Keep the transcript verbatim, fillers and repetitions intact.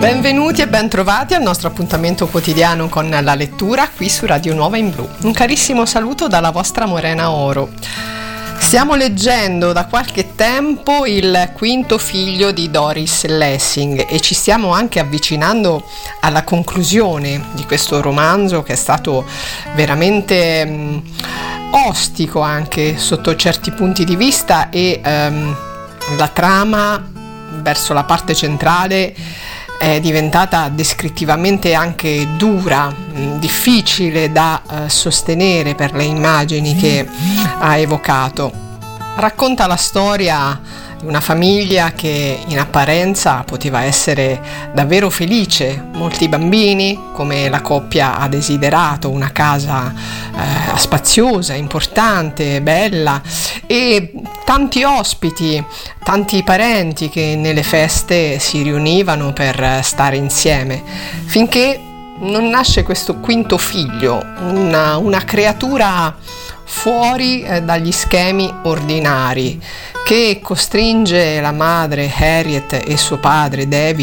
Benvenuti e ben trovati al nostro appuntamento quotidiano con la lettura qui su Radio Nuova in Blu. Un carissimo saluto dalla vostra Morena Oro. Stiamo leggendo da qualche tempo il quinto figlio di Doris Lessing e ci stiamo anche avvicinando alla conclusione di questo romanzo, che è stato veramente mh, ostico anche sotto certi punti di vista, e um, la trama verso la parte centrale è diventata descrittivamente anche dura, mh, difficile da uh, sostenere per le immagini che ha evocato. Racconta la storia di una famiglia che in apparenza poteva essere davvero felice, molti bambini, come la coppia ha desiderato, una casa eh, spaziosa, importante, bella, e tanti ospiti, tanti parenti che nelle feste si riunivano per stare insieme, finché non nasce questo quinto figlio, una, una creatura fuori eh, dagli schemi ordinari, che costringe la madre Harriet e suo padre David